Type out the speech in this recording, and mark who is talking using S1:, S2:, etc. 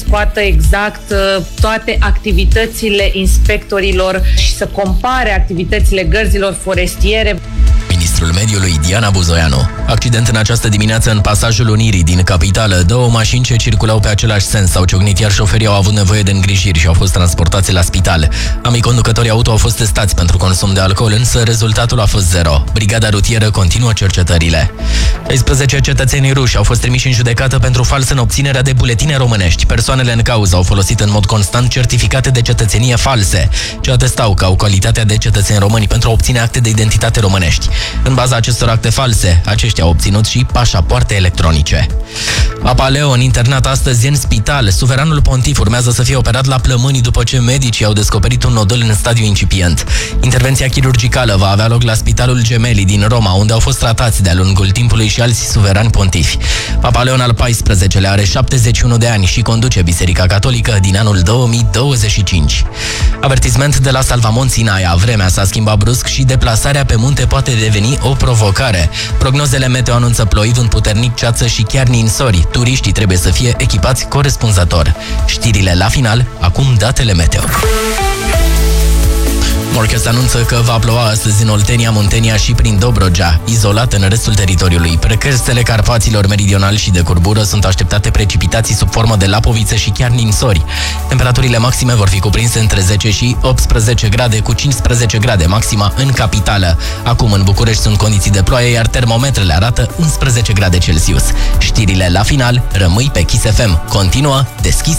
S1: scoată exact toate activitățile inspectorilor și să compare activitățile gărzilor forestiere.
S2: Ministrul Mediului Diana Buzoianu. Accident în această dimineață în pasajul Unirii din capitală. Două mașini ce circulau pe același sens s-au ciocnit, iar șoferii au avut nevoie de îngrijiri și au fost transportați la spital. Ambii conducătorii auto au fost testați pentru consum de alcool, însă rezultatul a fost 0. Brigada rutieră continuă cercetările. 16 cetățeni ruși au fost trimiși în judecată pentru falsă în obținerea de buletine românești. Persoanele în cauză au folosit în mod constant certificate de cetățenie false, ce atestau că au calitatea de cetățeni români pentru a obține acte de identitate românești. În baza acestor acte false, aceștia au obținut și pașapoarte electronice. Papa Leon, internat astăzi în spital. Suveranul pontif urmează să fie operat la plămânii după ce medicii au descoperit un nodul în stadiu incipient. Intervenția chirurgicală va avea loc la Spitalul Gemelli din Roma, unde au fost tratați de-a lungul timpului și alți suverani pontifi. Papa Leon al XIV-lea are 71 de ani și conduce Biserica Catolică din anul 2025. Avertisment de la Salvamont Sinaia. Vremea s-a schimbat brusc și deplasarea pe munte poate deveni o provocare. Prognozele meteo anunță ploi, vânt puternic, ceață și chiar ninsori. Turiștii trebuie să fie echipați corespunzător. Știrile la final, acum datele meteo. Morchest anunță că va ploua astăzi în Oltenia, Muntenia și prin Dobrogea, izolat în restul teritoriului. Pe crestele Carpaților meridionali și de curbură sunt așteptate precipitații sub formă de lapoviță și chiar ninsori. Temperaturile maxime vor fi cuprinse între 10 și 18 grade, cu 15 grade maxima în capitală. Acum în București sunt condiții de ploaie, iar termometrele arată 11 grade Celsius. Știrile la final, rămâi pe Kiss FM. Continuă Deschis